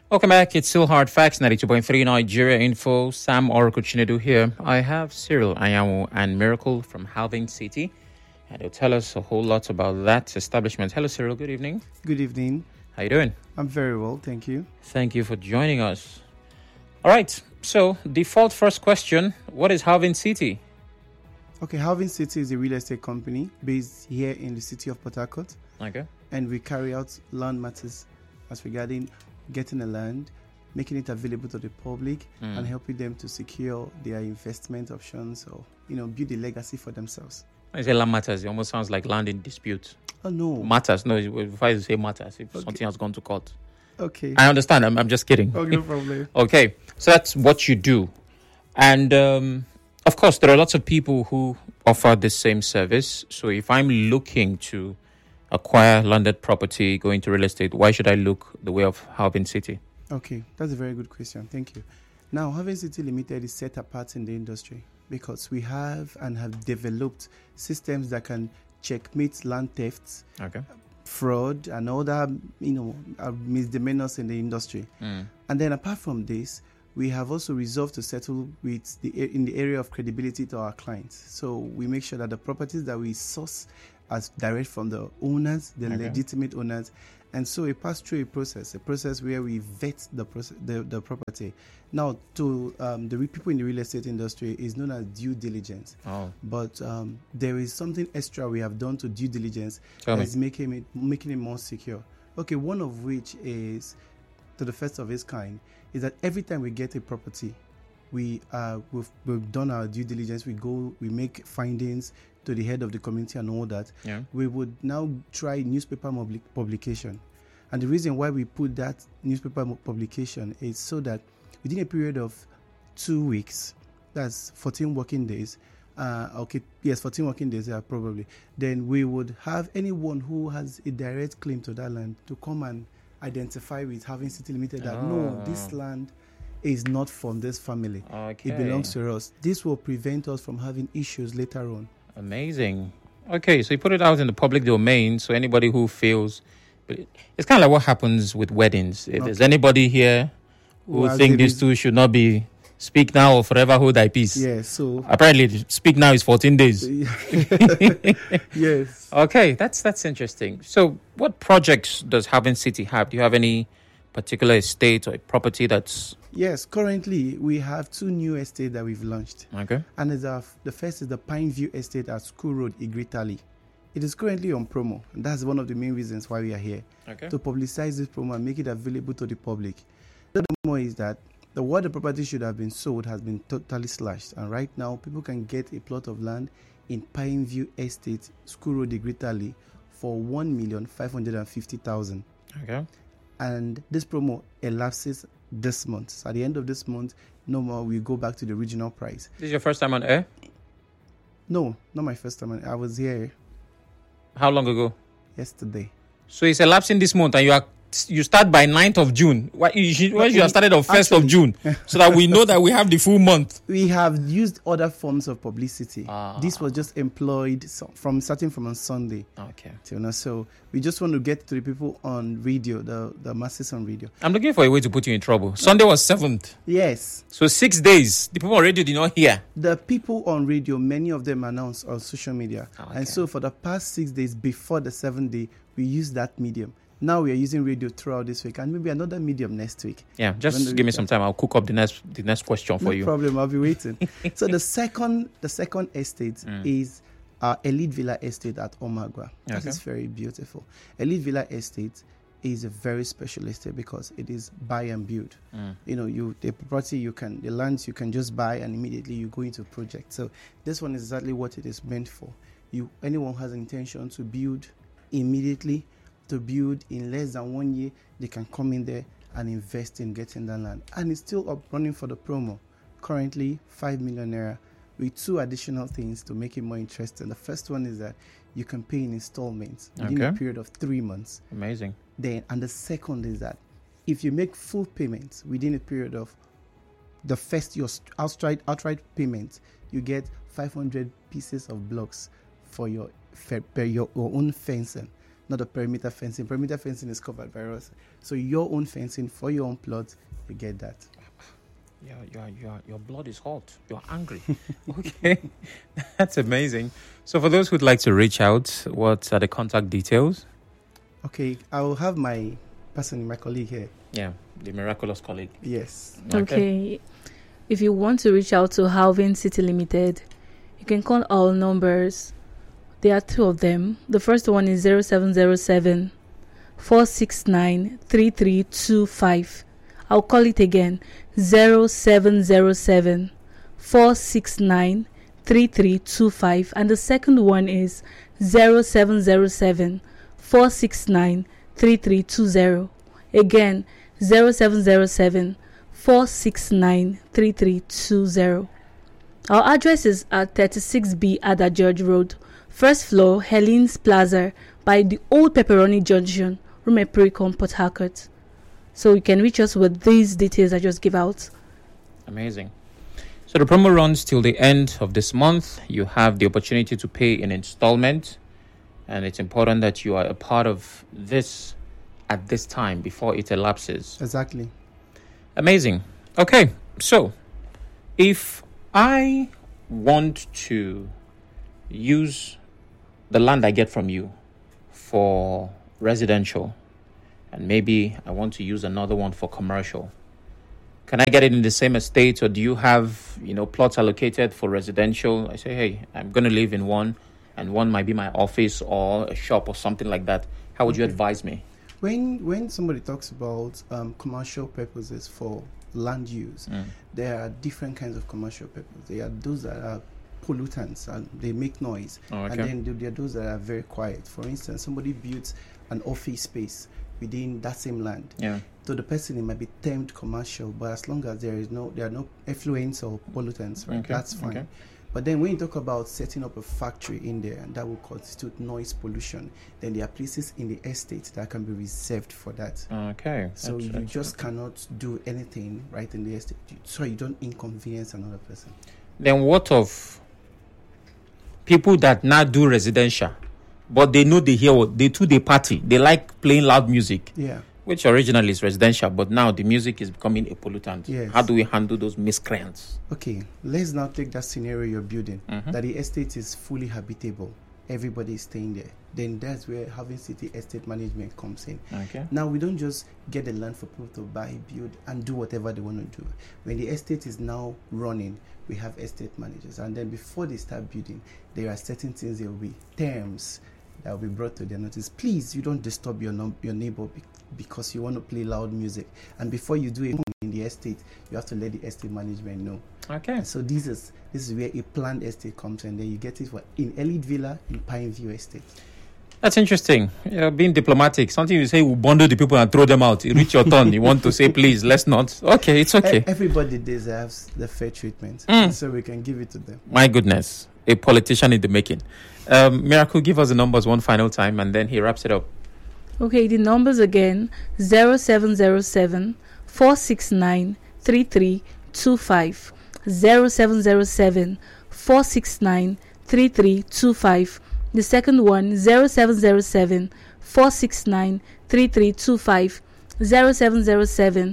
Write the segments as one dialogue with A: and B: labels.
A: Welcome back. It's still Hard Facts, 92.3 Nigeria Info. Sam Oracle Chinedu here. I have Cyril Ayamu and Miracle from Halving City. And they'll tell us a whole lot about that establishment. Hello, Cyril. Good evening.
B: Good evening.
A: How you doing?
B: I'm very well, thank you.
A: Thank you for joining us. All right. So, default first question. What is Halving City?
B: Okay, Halving City is a real estate company based here in the city of Port Harcourt.
A: Okay.
B: And we carry out land matters as regarding getting a land, making it available to the public, and helping them to secure their investment options or, build a legacy for themselves.
A: When you say land matters, it almost sounds like land in dispute.
B: Oh, no.
A: Matters. No, if I say matters, if something has gone to court.
B: Okay.
A: I understand. I'm just kidding.
B: Oh, no problem.
A: Okay. So that's what you do. And, of course, there are lots of people who offer the same service. So if I'm looking to acquire landed property, go into real estate, why should I look the way of Halving City?
B: Okay, that's a very good question. Thank you. Now, Halving City Limited is set apart in the industry because we have developed systems that can checkmate land thefts, fraud, and other, misdemeanors in the industry. And then apart from this, we have also resolved to settle in the area of credibility to our clients. So we make sure that the properties that we source as direct from the owners, the legitimate owners, and so we pass through a process where we vet the property. Now, to the people in the real estate industry is known as due diligence. But there is something extra we have done to due diligence that is making it more secure. Okay, one of which is, to the first of its kind, is that every time we get a property, we've done our due diligence. We make findings to the head of the community and all that. We would now try newspaper publication, and the reason why we put that newspaper publication is so that within a period of 2 weeks, that's 14 working days. 14 working days, probably. Then we would have anyone who has a direct claim to that land to come and identify with Halving City Limited that no, this land is not from this family. It belongs to us. This will prevent us from having issues later on.
A: Amazing. Okay, so you put it out in the public domain, so anybody who feels... It's kind of like what happens with weddings. If there's anybody here who think these two should not be speak now or forever hold thy peace.
B: Yes, so...
A: Apparently, speak now is 14 days.
B: Yes.
A: Okay, that's interesting. So what projects does Halving City have? Do you have any particular estate or property that's...
B: Yes, currently we have 2 new estates that we've launched.
A: Okay.
B: And the first is the Pine View Estate at School Road, Igritali. It is currently on promo. And that's one of the main reasons why we are here. To publicize this promo and make it available to the public. The more is that what the property should have been sold has been totally slashed. And right now, people can get a plot of land in Pine View Estate, School Road, Igritali for 1,550,000.
A: Okay.
B: And this promo elapses this month. So at the end of this month, no more, we go back to the original price.
A: This is your first time on air?
B: No, not my first time. I was here.
A: How long ago?
B: Yesterday.
A: So it's elapsing this month and you start by 9th of June. Why you have started on 1st of June so that we know that we have the full month.
B: We have used other forms of publicity. This was just employed starting from on Sunday.
A: Okay.
B: So we just want to get to the people on radio, the masses on radio.
A: I'm looking for a way to put you in trouble. Sunday was 7th.
B: Yes.
A: So 6 days. The people on radio did not hear.
B: The people on radio, many of them announced on social media. And so for the past 6 days before the 7th day, we used that medium. Now we are using radio throughout this week and maybe another medium next week.
A: Yeah, just give me some time. I'll cook up the next question for you.
B: No problem. I'll be waiting. So the second estate is our Elite Villa Estate at Omagwa. That is very beautiful. Elite Villa Estate is a very special estate because it is buy and build. The property the lands you can just buy and immediately you go into a project. So this one is exactly what it is meant for. Anyone has an intention to build immediately, to build in less than 1 year, they can come in there and invest in getting that land. And it's still up running for the promo. Currently, 5 million naira with 2 additional things to make it more interesting. The first one is that you can pay in installments within a period of 3 months.
A: Amazing.
B: And the second is that if you make full payments within a period of the first your outright payment, you get 500 pieces of blocks for your own fencing. not a perimeter fencing. Perimeter fencing is covered by us. So your own fencing for your own plot, you get that.
A: Your blood is hot. You're angry. Okay, that's amazing. So for those who'd like to reach out, what are the contact details?
B: Okay, I'll have my colleague here.
A: Yeah, the miraculous colleague.
B: Yes.
C: Okay. If you want to reach out to Halvin City Limited, you can call our numbers. There are 2 of them. The first one is 0707 469 3325. I'll call it again. 0707 469 3325. And the second one is 0707 469 3320. Again, 0707 469 3320. Our address is at 36B Ada George Road, first floor, Helene's Plaza, by the old Pepperoni Junction, Rume Precom, Port Harcourt. So you can reach us with these details I just give out.
A: Amazing. So the promo runs till the end of this month. You have the opportunity to pay in installment, and it's important that you are a part of this at this time before it elapses.
B: Exactly.
A: Amazing. Okay, so if I want to use the land I get from you for residential, and maybe I want to use another one for commercial, can I get it in the same estate, or do you have, plots allocated for residential? I say, hey, I'm going to live in one, and one might be my office or a shop or something like that. How would you advise me?
B: When somebody talks about commercial purposes for land use, there are different kinds of commercial purposes. There are those that are pollutants and they make noise, and then there are those that are very quiet. For instance, somebody builds an office space within that same land. So the person, it might be termed commercial, but as long as there are no effluents or pollutants, right? That's fine. But then when you talk about setting up a factory in there, and that will constitute noise pollution, then there are places in the estate that can be reserved for that. So you just cannot do anything right in the estate, so you don't inconvenience another person.
A: Then what of people that now do residential, but they know they hear what they party, they like playing loud music, which originally is residential, but now the music is becoming a pollutant. How do we handle those miscreants?
B: Okay, let's now take that scenario you're building, that the estate is fully habitable, everybody is staying there. Then that's where Halvin City Estate Management comes in. Now we don't just get the land for people to buy, build, and do whatever they want to do. When the estate is now running, we have estate managers, and then before they start building, there are certain things, there will be terms that will be brought to their notice. Please, you don't disturb your neighbor because you want to play loud music. And before you do it in the estate, you have to let the estate management know. So this is where a planned estate comes in. Then you get it in Elite Villa, in Pineview Estate.
A: That's interesting. Being diplomatic. Something you say, we'll bundle the people and throw them out. You reach your turn. You want to say, please, let's not. Okay, it's okay.
B: Everybody deserves the fair treatment. So we can give it to them.
A: My goodness. A politician in the making. Miracle, give us the numbers one final time, and then he wraps it up.
C: Okay, the numbers again: 0707 469 3325. 0707 469 3325. The second one, 0707 469 3325. 0707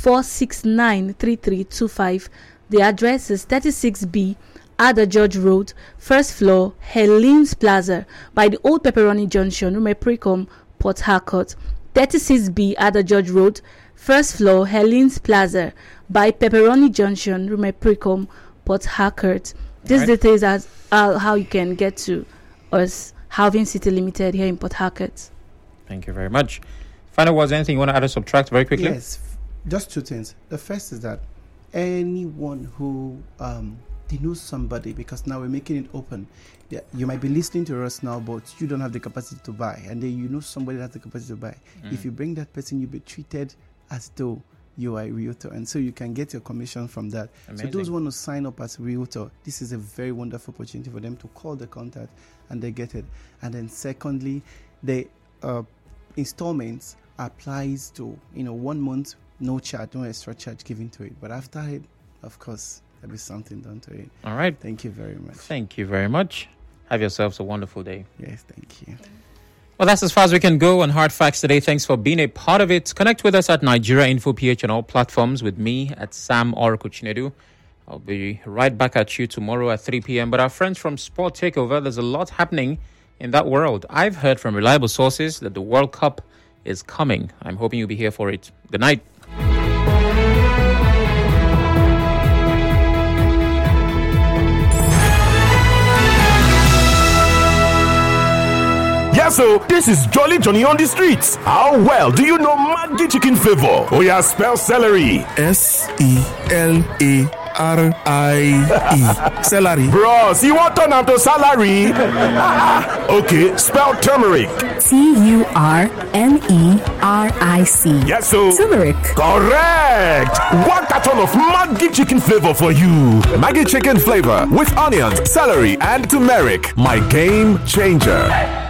C: 469 3325. The address is 36B Ada George Road, first floor, Helene's Plaza, by the old Pepperoni Junction, Rume Precom, Port Harcourt. 36B Ada George Road, first floor, Helene's Plaza, by Pepperoni Junction, Rume Precom, Port Harcourt. These details are how you can get to us, Halvin City Limited, here in Port Harcourt.
A: Thank you very much. Final words, anything you want to add or subtract very quickly?
B: Yes, just 2 things. The first is that anyone who they know somebody, because now we're making it open. You might be listening to us now, but you don't have the capacity to buy, and then you know somebody that has the capacity to buy. If you bring that person, you'll be treated as though you are a realtor, and so you can get your commission from that. Amazing. So those who want to sign up as a realtor, this is a very wonderful opportunity for them to call the contact and they get it. And then secondly, the installments applies to 1 month, no charge, no extra charge given to it, but after it, of course, there'll be something done to it.
A: All right.
B: Thank you very much.
A: Thank you very much. Have yourselves a wonderful day.
B: Yes, thank you.
A: Well, that's as far as we can go on Hard Facts today. Thanks for being a part of it. Connect with us at Nigeria Info PH on all platforms, with me at Sam Oracle Chinedu. I'll be right back at you tomorrow at 3 p.m. But our friends from Sport Takeover, there's a lot happening in that world. I've heard from reliable sources that the World Cup is coming. I'm hoping you'll be here for it. Good night.
D: Yeah, so this is Jolly Johnny on the streets. How well do you know Maggi chicken flavor? Oh yeah, spell celery.
E: Celery. Celery.
D: Bros, you want turn am to salary? Okay, spell turmeric.
F: Turmeric.
D: Yes, so
F: turmeric.
D: Correct. One carton of Maggi chicken flavor for you.
E: Maggi chicken flavor with onions, celery, and turmeric. My game changer.